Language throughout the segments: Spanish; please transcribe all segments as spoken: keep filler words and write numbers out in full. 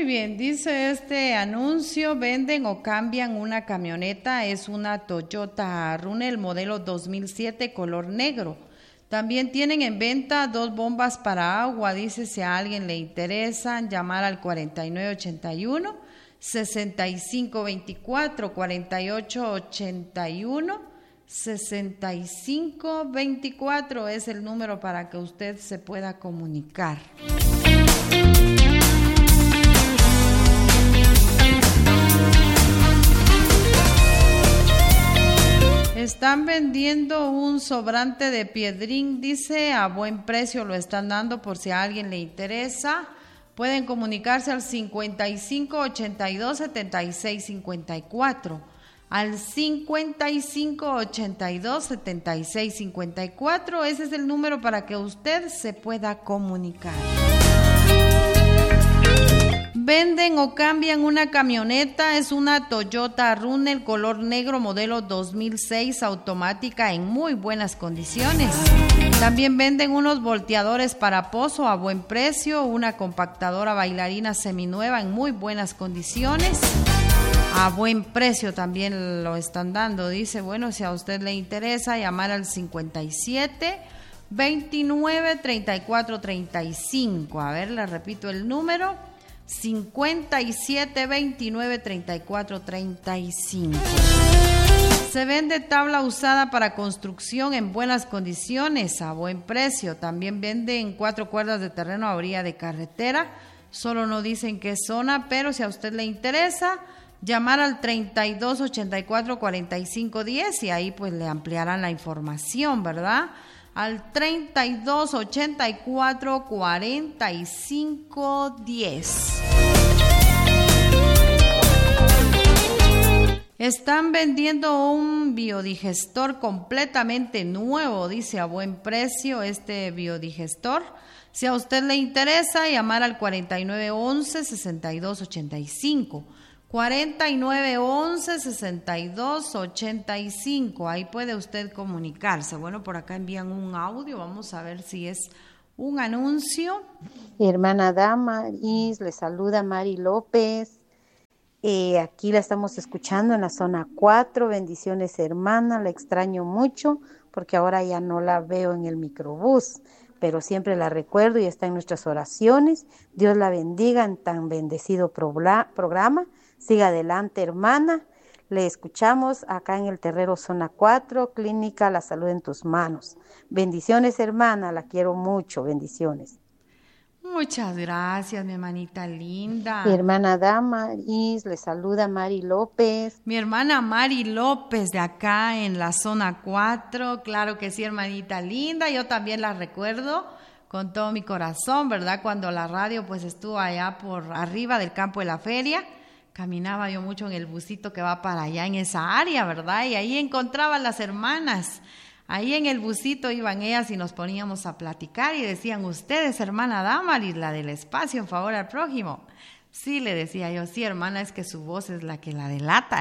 bien, dice este anuncio, venden o cambian una camioneta, es una Toyota Runnel modelo dos mil siete color negro. También tienen en venta dos bombas para agua, dice si a alguien le interesa, llamar al cuarenta y nueve ochenta y uno, sesenta y cinco veinticuatro, cuarenta y ocho ochenta y uno, sesenta y cinco veinticuatro es el número para que usted se pueda comunicar. Están vendiendo un sobrante de piedrín, dice, a buen precio lo están dando por si a alguien le interesa. Pueden comunicarse al cincuenta y cinco ochenta y dos setenta y seis cincuenta y cuatro, al cincuenta y cinco ochenta y dos setenta y seis cincuenta y cuatro, ese es el número para que usted se pueda comunicar. Venden o cambian una camioneta, es una Toyota Runnel color negro modelo dos mil seis automática en muy buenas condiciones. También venden unos volteadores para pozo a buen precio, una compactadora bailarina seminueva en muy buenas condiciones. A buen precio también lo están dando, dice, bueno, si a usted le interesa, llamar al cincuenta y siete veintinueve treinta y cuatro treinta y cinco. A ver, le repito el número. cincuenta y siete veintinueve treinta y cuatro treinta y cinco. Se vende tabla usada para construcción en buenas condiciones, a buen precio. También venden cuatro cuerdas de terreno a orilla de carretera. Solo no dicen qué zona, pero si a usted le interesa, llamar al treinta y dos ochenta y cuatro cuarenta y cinco diez y ahí pues le ampliarán la información, ¿verdad? Al treinta y dos ochenta y cuatro cuarenta y cinco diez. Están vendiendo un biodigestor completamente nuevo, dice, a buen precio este biodigestor. Si a usted le interesa, llamar al cuarenta y nueve once sesenta y dos ochenta y cinco. cuarenta y nueve once sesenta y dos ochenta y cinco, ahí puede usted comunicarse. Bueno, por acá envían un audio, vamos a ver si es un anuncio. Hermana Damaris, le saluda Mari López. Eh, aquí la estamos escuchando en la zona cuatro. Bendiciones, hermana, la extraño mucho porque ahora ya no la veo en el microbús, pero siempre la recuerdo y está en nuestras oraciones. Dios la bendiga en tan bendecido programa. Siga adelante, hermana. Le escuchamos acá en el Terrero Zona cuatro, Clínica La Salud en tus Manos. Bendiciones, hermana, la quiero mucho, bendiciones. Muchas gracias, mi hermanita linda. Mi hermana Damaris, le saluda Mari López. Mi hermana Mari López de acá en la Zona cuatro, claro que sí, hermanita linda, yo también la recuerdo con todo mi corazón, ¿verdad? Cuando la radio pues estuvo allá por arriba del campo de la feria, caminaba yo mucho en el busito que va para allá en esa área, ¿verdad? Y ahí encontraba a las hermanas. Ahí en el busito iban ellas y nos poníamos a platicar y decían, ustedes, hermana Damaris, la del espacio en favor al prójimo. Sí, le decía yo, sí, hermana, es que su voz es la que la delata.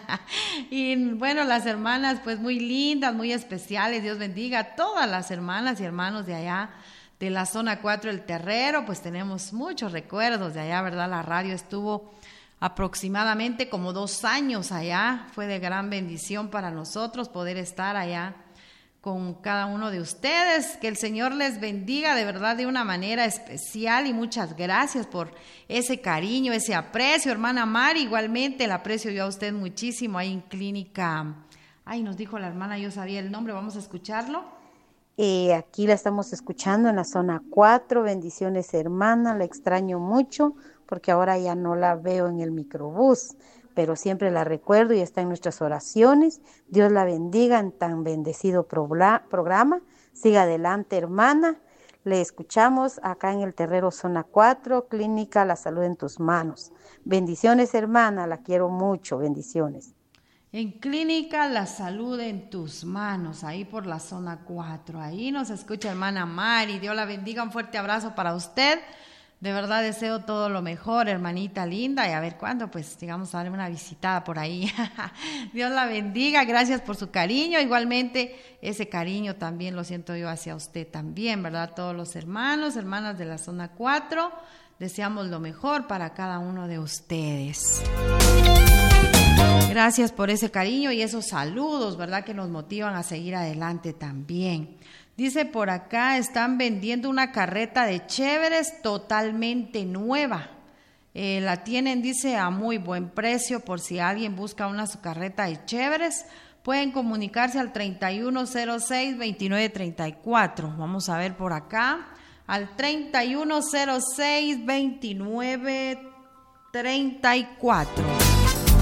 Y bueno, las hermanas pues muy lindas, muy especiales, Dios bendiga a todas las hermanas y hermanos de allá, de la Zona cuatro, el Terrero, pues tenemos muchos recuerdos de allá, ¿verdad? La radio estuvo aproximadamente como dos años allá, fue de gran bendición para nosotros poder estar allá con cada uno de ustedes, que el Señor les bendiga de verdad de una manera especial y muchas gracias por ese cariño, ese aprecio, hermana Mari, igualmente la aprecio yo a usted muchísimo ahí en Clínica, ay, nos dijo la hermana, yo sabía el nombre, vamos a escucharlo. Eh, aquí la estamos escuchando en la Zona cuatro, bendiciones, hermana, la extraño mucho porque ahora ya no la veo en el microbús, pero siempre la recuerdo y está en nuestras oraciones. Dios la bendiga en tan bendecido programa. Siga adelante, hermana. Le escuchamos acá en el Terrero Zona cuatro, Clínica La Salud en tus Manos. Bendiciones, hermana, la quiero mucho, bendiciones. En Clínica La Salud en tus Manos, ahí por la Zona cuatro. Ahí nos escucha hermana Mari. Dios la bendiga, un fuerte abrazo para usted. De verdad deseo todo lo mejor, hermanita linda, y a ver cuándo, pues, digamos, darle una visitada por ahí. Dios la bendiga, gracias por su cariño. Igualmente, ese cariño también lo siento yo hacia usted también, ¿verdad? Todos los hermanos, hermanas de la zona cuatro, deseamos lo mejor para cada uno de ustedes. Gracias por ese cariño y esos saludos, ¿verdad? Que nos motivan a seguir adelante también. Dice por acá, están vendiendo una carreta de chéveres totalmente nueva. Eh, la tienen, dice, a muy buen precio. Por si alguien busca una su carreta de chéveres, pueden comunicarse al treinta y uno cero seis, veintinueve treinta y cuatro. Vamos a ver por acá. Al treinta y uno cero seis, veintinueve treinta y cuatro.